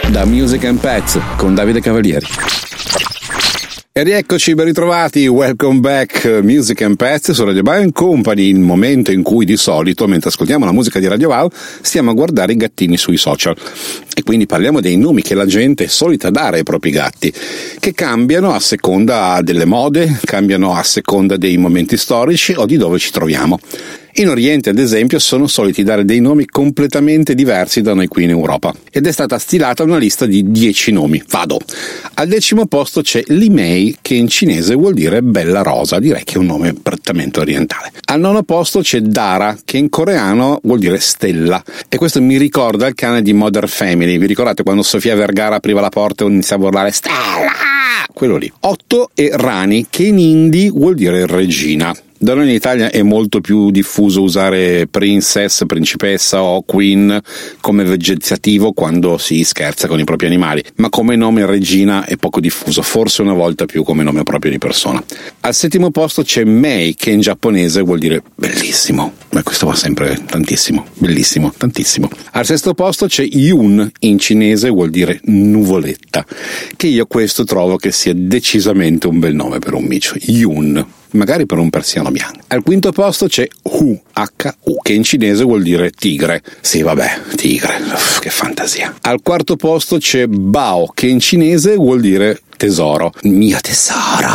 da Music and Pets con Davide Cavalieri. E rieccoci, ben ritrovati, welcome back, Music and Pets su Radio Wow Company, il momento in cui di solito, mentre ascoltiamo la musica di Radio Wow, stiamo a guardare i gattini sui social. E quindi parliamo dei nomi che la gente è solita dare ai propri gatti, che cambiano a seconda delle mode, cambiano a seconda dei momenti storici o di dove ci troviamo. In Oriente, ad esempio, sono soliti dare dei nomi completamente diversi da noi qui in Europa. Ed è stata stilata una lista di 10 nomi. Vado! Al 10° posto c'è Li Mei, che in cinese vuol dire bella rosa. Direi che è un nome prettamente orientale. Al 9° posto c'è Dara, che in coreano vuol dire stella. E questo mi ricorda il cane di Modern Family. Vi ricordate quando Sofia Vergara apriva la porta e iniziava a urlare Stella? Quello lì. 8 è Rani, che in hindi vuol dire regina. Da noi in Italia è molto più diffuso usare princess, principessa o queen come vegetativo quando si scherza con i propri animali, ma come nome regina è poco diffuso, forse una volta più come nome proprio di persona. Al 7° posto c'è Mei, che in giapponese vuol dire bellissimo, ma questo va sempre tantissimo, bellissimo, tantissimo. Al 6° posto c'è Yun, in cinese vuol dire nuvoletta, che io questo trovo che sia decisamente un bel nome per un micio, Yun. Magari per un persiano bianco. Al 5° posto c'è Hu, H-U, che in cinese vuol dire tigre. Sì, vabbè, tigre, che fantasia. Al 4° posto c'è Bao, che in cinese vuol dire tesoro. Mio tesoro.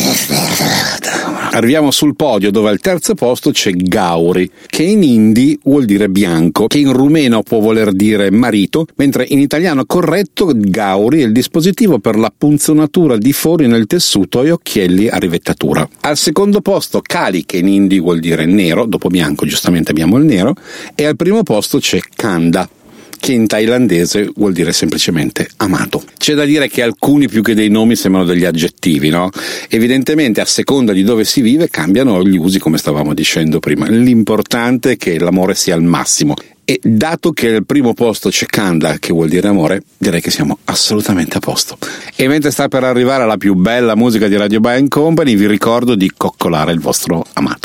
Arriviamo sul podio dove al 3° posto c'è Gauri, che in hindi vuol dire bianco, che in rumeno può voler dire marito, mentre in italiano corretto Gauri è il dispositivo per la punzonatura di fori nel tessuto e occhielli a rivettatura. Al 2° posto Kali, che in hindi vuol dire nero, dopo bianco giustamente abbiamo il nero, e al 1° posto c'è Kanda, che in thailandese vuol dire semplicemente amato. C'è da dire che alcuni più che dei nomi sembrano degli aggettivi, no? Evidentemente a seconda di dove si vive cambiano gli usi, come stavamo dicendo prima. L'importante è che l'amore sia al massimo. E dato che al 1° posto c'è Kanda, che vuol dire amore, direi che siamo assolutamente a posto. E mentre sta per arrivare la più bella musica di Radio Wow Company, vi ricordo di coccolare il vostro amato.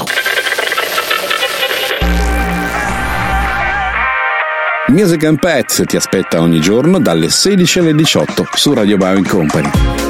Music and Pets ti aspetta ogni giorno dalle 16 alle 18 su Radio Wow Company.